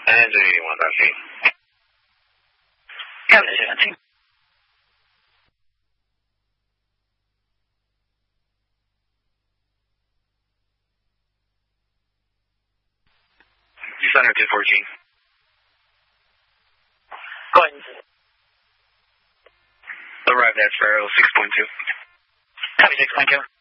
Andrew 81.3. Copy 17. Center 214. Go ahead. Arrived at Sparrow 6.2. Copy 6.2.